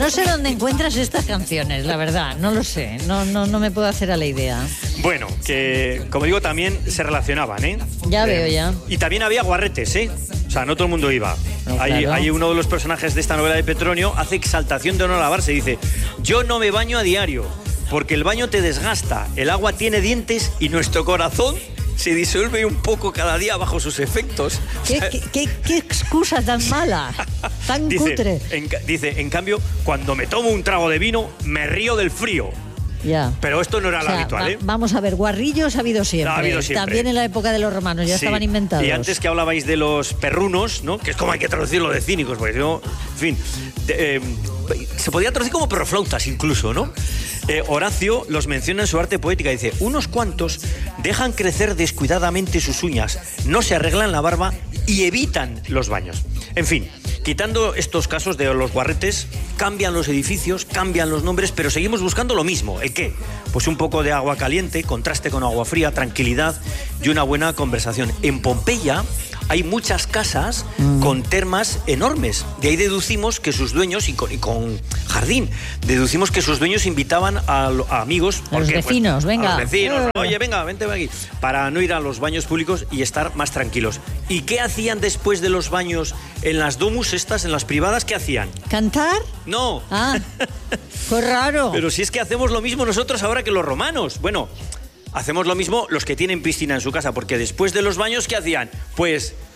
No sé dónde encuentras estas canciones, la verdad, no lo sé, no me puedo hacer a la idea. Bueno, que como digo, también se relacionaban, ¿eh? Ya veo, ya. Y también había guarretes, ¿eh? O sea, no todo el mundo iba. No, claro. Hay uno de los personajes de esta novela de Petronio, hace exaltación de no lavarse, dice: yo no me baño a diario, porque el baño te desgasta, el agua tiene dientes y nuestro corazón se disuelve un poco cada día bajo sus efectos. ¿Qué excusa tan mala? Tan cutre. Dice, en cambio, cuando me tomo un trago de vino, me río del frío. Ya. Pero esto no era lo habitual, ¿eh? Vamos a ver, guarrillos ha habido siempre. No, ha habido siempre. También en la época de los romanos, ya estaban inventados. Y antes que hablabais de los perrunos, ¿no? Que es como hay que traducirlo de cínicos, porque yo, en fin, se podía traducir como perroflautas incluso, ¿no? Horacio los menciona en su arte poética, dice: unos cuantos dejan crecer descuidadamente sus uñas, no se arreglan la barba y evitan los baños. En fin, quitando estos casos de los guarretes, cambian los edificios, cambian los nombres, pero seguimos buscando lo mismo. ¿El qué? Pues un poco de agua caliente, contraste con agua fría, tranquilidad y una buena conversación. En Pompeya hay muchas casas con termas enormes. De ahí deducimos que sus dueños, y con jardín, deducimos que sus dueños invitaban a amigos. A los vecinos, venga. A los vecinos, oye, venga, vente aquí. Para no ir a los baños públicos y estar más tranquilos. ¿Y qué hacían después de los baños en las domus estas, en las privadas? ¿Qué hacían? ¿Cantar? No. Ah, qué raro. Pero si es que hacemos lo mismo nosotros ahora que los romanos. Bueno, hacemos lo mismo los que tienen piscina en su casa, porque después de los baños, ¿qué hacían? Pues